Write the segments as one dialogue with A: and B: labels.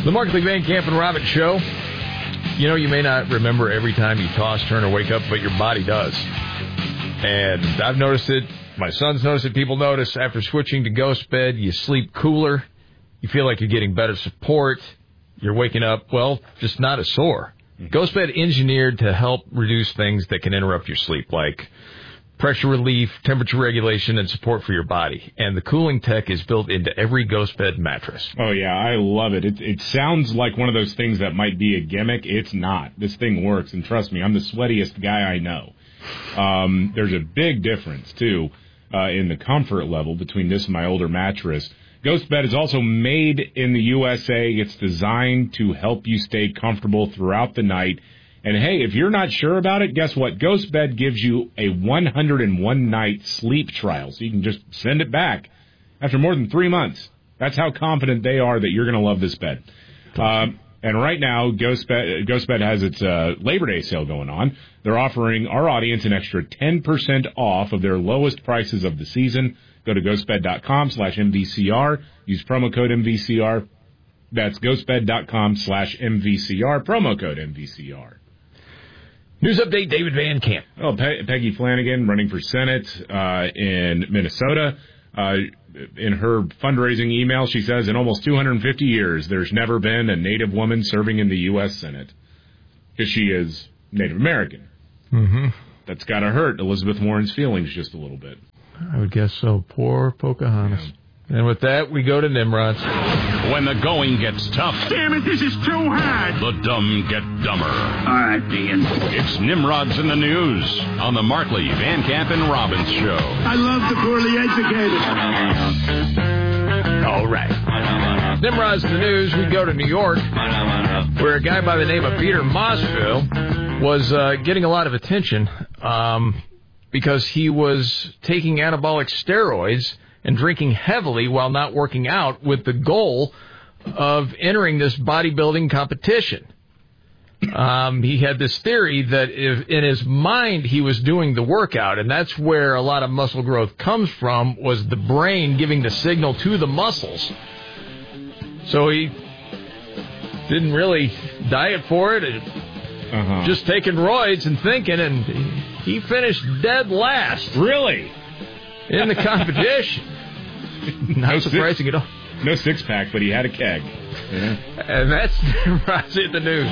A: The Markley, Van Camp, and Robbins Show. You know, you may not remember every time you toss, turn, or wake up, but your body does. And I've noticed it. My son's noticed it. People notice after switching to Ghost Bed, you sleep cooler. You feel like you're getting better support. You're waking up, well, just not as sore. Ghost Bed engineered to help reduce things that can interrupt your sleep, like pressure relief, temperature regulation, and support for your body. And the cooling tech is built into every Ghost Bed mattress.
B: Oh, yeah, I love it. It sounds like one of those things that might be a gimmick. It's not. This thing works, and trust me, I'm the sweatiest guy I know. There's a big difference, too, in the comfort level between this and my older mattress. Ghost Bed is also made in the USA. It's designed to help you stay comfortable throughout the night. And, hey, if you're not sure about it, guess what? Ghost Bed gives you a 101-night sleep trial, so you can just send it back after more than 3 months. That's how confident they are that you're going to love this bed. And right now, Ghost Bed has its Labor Day sale going on. They're offering our audience an extra 10% off of their lowest prices of the season. Go to ghostbed.com/MVCR. Use promo code MVCR. That's ghostbed.com/MVCR. Promo code MVCR.
A: News update, David Van Camp.
B: Oh, Peggy Flanagan running for Senate in Minnesota. In her fundraising email, she says, in almost 250 years, there's never been a Native woman serving in the U.S. Senate. Because she is Native American.
A: Mm-hmm.
B: That's got to hurt Elizabeth Warren's feelings just a little bit.
A: I would guess so. Poor Pocahontas. Yeah. And with that, we go to Nimrod's.
C: When the going gets tough.
D: Damn it, this is too hard.
C: The dumb get dumber.
D: All right, Dean.
C: It's Nimrod's in the News on the Markley, Van Camp, and Robbins Show.
D: I love the poorly educated.
A: All right. Nimrod's in the News. We go to New York, where a guy by the name of Peter Mossville was getting a lot of attention because he was taking anabolic steroids and drinking heavily while not working out with the goal of entering this bodybuilding competition. He had this theory that if in his mind he was doing the workout, and that's where a lot of muscle growth comes from, was the brain giving the signal to the muscles. So he didn't really diet for it, just taking roids and thinking, and he finished dead last.
B: Really?
A: In the competition. Not surprising at all.
B: No six-pack, but he had a keg. Yeah.
A: And that's right in the news.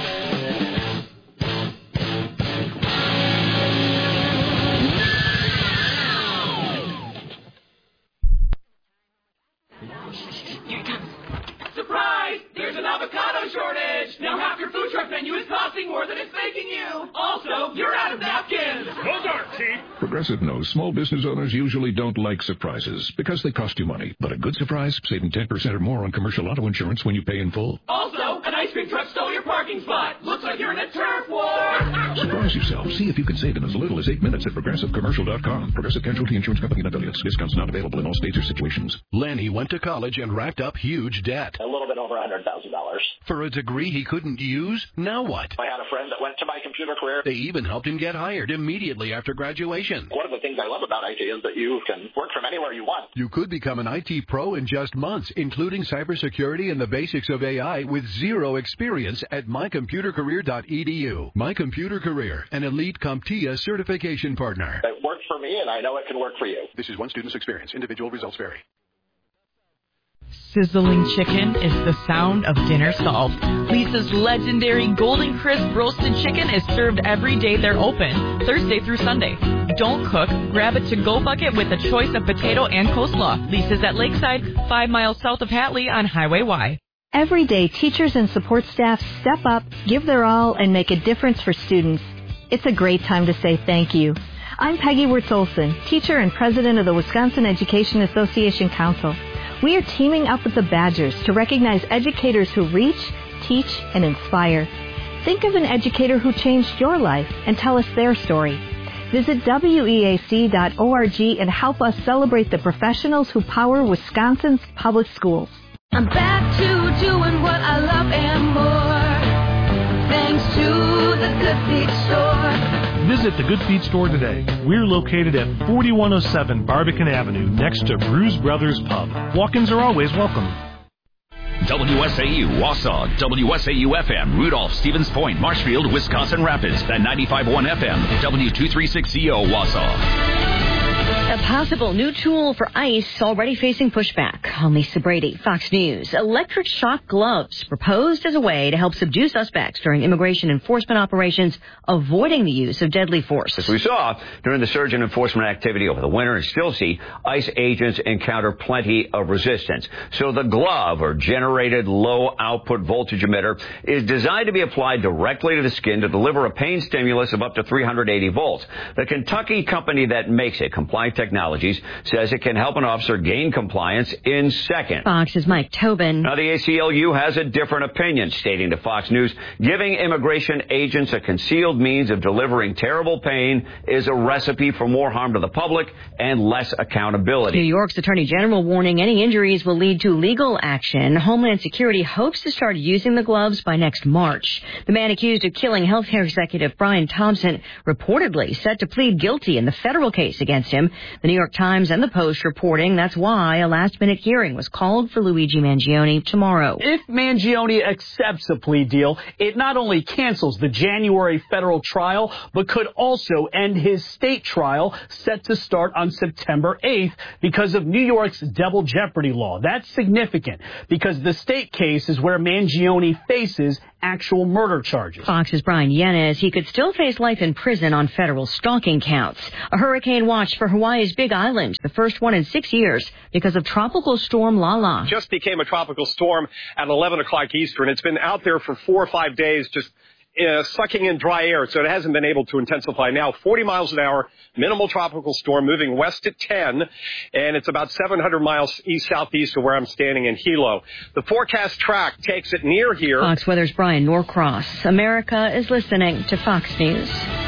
E: Here it comes. Surprise! There's an avocado shortage! Now half your food truck menu is costing more than it's making you! Also, you're out of napkins!
D: Those aren't cheap!
F: Progressive knows small business owners usually don't like surprises because they cost you money. But a good surprise, saving 10% or more on commercial auto insurance when you pay in full.
E: Also, an ice cream truck stole your parking spot! Looks like you're in a turf war!
F: Surprise yourself. See if you can save in as little as 8 minutes at ProgressiveCommercial.com. Progressive Casualty Insurance Company and affiliates. Discounts not available in all states or situations.
C: Lenny went to college and racked up huge debt.
G: A little bit over $100,000.
C: For a degree he couldn't use? Now what?
G: I had a friend that went to My Computer Career.
C: They even helped him get hired immediately after graduation.
G: One of the things I love about IT is that you can work from anywhere you want.
C: You could become an IT pro in just months, including cybersecurity and the basics of AI with zero experience at mycomputercareer.edu. My Computer Career, an elite CompTIA certification partner.
G: It worked for me, and I know it can work for you.
C: This is one student's experience. Individual results vary.
H: Sizzling chicken is the sound of dinner solved. Lisa's legendary Golden Crisp roasted chicken is served every day they're open, Thursday through Sunday. Don't cook, grab a to-go bucket with a choice of potato and coleslaw. Lisa's at Lakeside, 5 miles south of Hatley on Highway Y.
I: Every day, teachers and support staff step up, give their all, and make a difference for students. It's a great time to say thank you. I'm Peggy Wirtz-Olson, teacher and president of the Wisconsin Education Association Council. We are teaming up with the Badgers to recognize educators who reach, teach, and inspire. Think of an educator who changed your life and tell us their story. Visit weac.org and help us celebrate the professionals who power Wisconsin's public schools.
J: I'm back to doing what I love and more, thanks to the Good Feet Store.
K: Visit the Good Feet Store today. We're located at 4107 Barbican Avenue, next to Brews Brothers Pub. Walk-ins are always welcome.
L: WSAU, Wausau, WSAU-FM, Rudolph, Stevens Point, Marshfield, Wisconsin Rapids, and 95.1 FM, W236CO, Wausau.
M: A possible new tool for ICE already facing pushback. I'm Lisa Brady, Fox News. Electric shock gloves proposed as a way to help subdue suspects during immigration enforcement operations, avoiding the use of deadly force.
N: As we saw during the surge in enforcement activity over the winter and still see, ICE agents encounter plenty of resistance. So the glove, or generated low output voltage emitter, is designed to be applied directly to the skin to deliver a pain stimulus of up to 380 volts. The Kentucky company that makes it, Compliant Technologies, says it can help an officer gain compliance in seconds.
M: Fox's Mike Tobin.
N: Now, the ACLU has a different opinion, stating to Fox News, giving immigration agents a concealed means of delivering terrible pain is a recipe for more harm to the public and less accountability.
M: New York's Attorney General warning any injuries will lead to legal action. Homeland Security hopes to start using the gloves by next March. The man accused of killing healthcare executive Brian Thompson reportedly set to plead guilty in the federal case against him. The New York Times and the Post reporting that's why a last-minute hearing was called for Luigi Mangione tomorrow.
O: If Mangione accepts a plea deal, it not only cancels the January federal trial, but could also end his state trial set to start on September 8th because of New York's double jeopardy law. That's significant because the state case is where Mangione faces actual murder charges.
M: Fox's Brian Yennes, he could still face life in prison on federal stalking counts. A hurricane watch for Hawaii's Big Island, the first one in 6 years because of Tropical Storm Lala.
P: Just became a tropical storm at 11 o'clock Eastern. It's been out there for 4 or 5 days, just sucking in dry air, so it hasn't been able to intensify. Now, 40 miles an hour, minimal tropical storm, moving west at 10, and it's about 700 miles east-southeast of where I'm standing in Hilo. The forecast track takes it near here.
M: Fox Weather's Brian Norcross. America is listening to Fox News.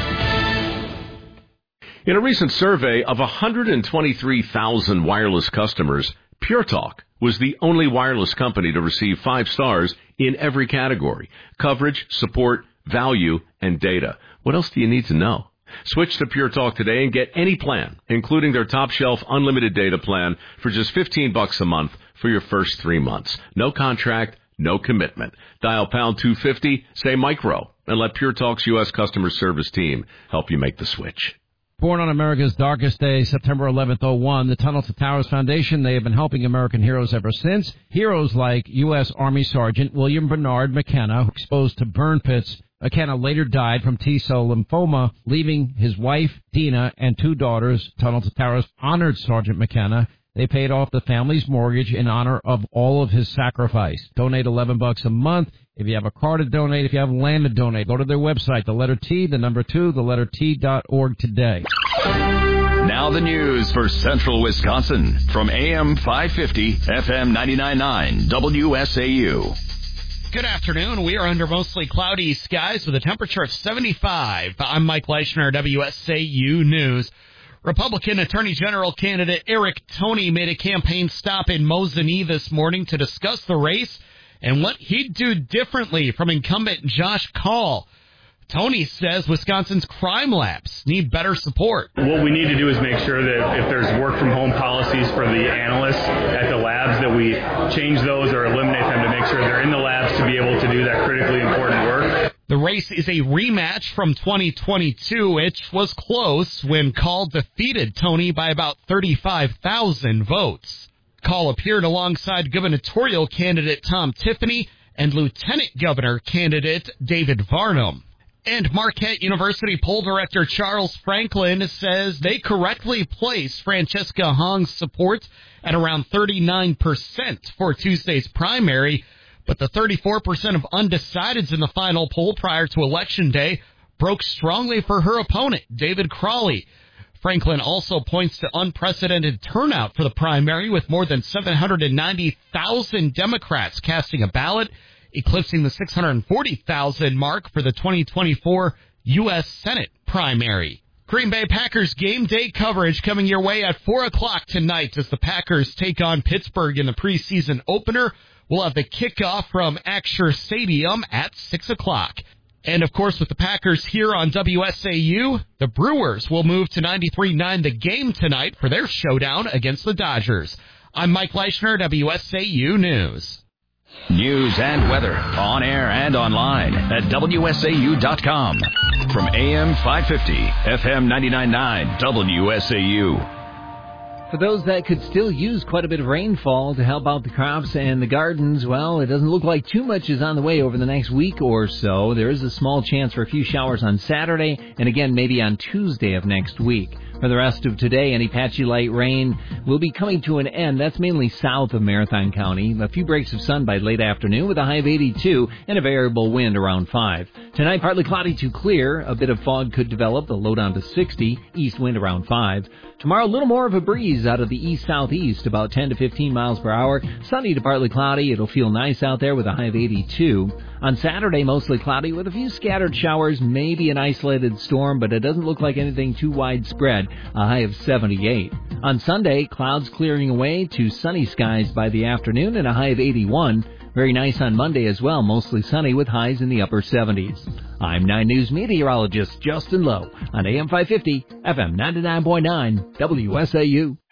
Q: In a recent survey of 123,000 wireless customers, Pure Talk was the only wireless company to receive 5 stars in every category: coverage, support, value, and data. What else do you need to know? Switch to Pure Talk today and get any plan, including their top shelf unlimited data plan, for just $15 a month for your first 3 months. No contract, no commitment. Dial pound 250, say micro, and let Pure Talk's U.S. customer service team help you make the switch.
R: Born on America's darkest day, September 11th, 2001, the Tunnel to Towers Foundation, they have been helping American heroes ever since. Heroes like U.S. Army Sergeant William Bernard McKenna, exposed to burn pits. McKenna later died from T-cell lymphoma, leaving his wife, Dina, and 2 daughters. Tunnel to Towers honored Sergeant McKenna. They paid off the family's mortgage in honor of all of his sacrifice. Donate $11 a month. If you have a car to donate, if you have land to donate, go to their website, the letter T, the number 2, the letter T.org today.
L: Now the news for Central Wisconsin from AM 550, FM 99.9, WSAU.
S: Good afternoon. We are under mostly cloudy skies with a temperature of 75. I'm Mike Leischner, WSAU News. Republican Attorney General candidate Eric Toney made a campaign stop in Mosinee this morning to discuss the race and what he'd do differently from incumbent Josh Kaul. Toney says Wisconsin's crime labs need better support.
T: What we need to do is make sure that if there's work-from-home policies for the analysts at the labs, that we change those or eliminate them to make sure they're in the labs to be able to do that critically important work.
S: The race is a rematch from 2022, which was close when Kaul defeated Toney by about 35,000 votes. Kaul appeared alongside gubernatorial candidate Tom Tiffany and Lieutenant Governor candidate David Varnum. And Marquette University poll director Charles Franklin says they correctly placed Francesca Hong's support at around 39% for Tuesday's primary, but the 34% of undecideds in the final poll prior to Election Day broke strongly for her opponent, David Crowley. Franklin also points to unprecedented turnout for the primary, with more than 790,000 Democrats casting a ballot, eclipsing the 640,000 mark for the 2024 U.S. Senate primary. Green Bay Packers game day coverage coming your way at 4 o'clock tonight as the Packers take on Pittsburgh in the preseason opener. We'll have the kickoff from Acrisure Stadium at 6 o'clock. And, of course, with the Packers here on WSAU, the Brewers will move to 93.9 The Game tonight for their showdown against the Dodgers. I'm Mike Leischner, WSAU News.
L: News and weather on air and online at WSAU.com. From AM 550, FM 99.9, WSAU.
U: For those that could still use quite a bit of rainfall to help out the crops and the gardens, well, it doesn't look like too much is on the way over the next week or so. There is a small chance for a few showers on Saturday and again maybe on Tuesday of next week. For the rest of today, any patchy light rain will be coming to an end. That's mainly south of Marathon County. A few breaks of sun by late afternoon with a high of 82 and a variable wind around 5. Tonight, partly cloudy to clear. A bit of fog could develop, the low down to 60, east wind around 5. Tomorrow, a little more of a breeze out of the east-southeast, about 10 to 15 miles per hour. Sunny to partly cloudy. It'll feel nice out there with a high of 82. On Saturday, mostly cloudy with a few scattered showers, maybe an isolated storm, but it doesn't look like anything too widespread, a high of 78. On Sunday, clouds clearing away to sunny skies by the afternoon and a high of 81. Very nice on Monday as well, mostly sunny with highs in the upper 70s. I'm 9 News meteorologist Justin Lowe on AM 550, FM 99.9, WSAU.